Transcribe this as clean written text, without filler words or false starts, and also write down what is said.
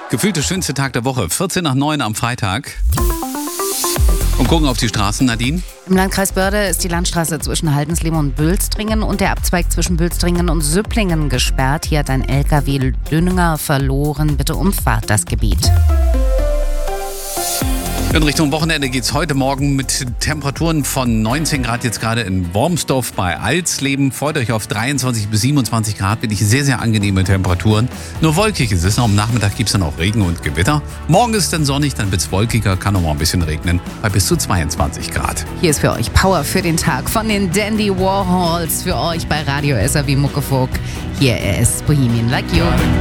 Gefühlt der schönste Tag der Woche. 14 nach 9 am Freitag. Und gucken auf die Straßen, Nadine. Im Landkreis Börde ist die Landstraße zwischen Haldensleben und Bülstringen und der Abzweig zwischen Bülstringen und Süpplingen gesperrt. Hier hat ein LKW Dünger verloren. Bitte umfahrt das Gebiet. In Richtung Wochenende geht es heute Morgen mit Temperaturen von 19 Grad jetzt gerade in Wormsdorf bei Alsleben. Freut euch auf 23 bis 27 Grad, wirklich sehr, sehr angenehme Temperaturen. Nur wolkig ist es. Am Nachmittag gibt es dann auch Regen und Gewitter. Morgen ist dann sonnig, dann wird es wolkiger, kann noch mal ein bisschen regnen bei bis zu 22 Grad. Hier ist für euch Power für den Tag von den Dandy Warhols für euch bei Radio SAW Muckefuck. Hier ist Bohemian Like You.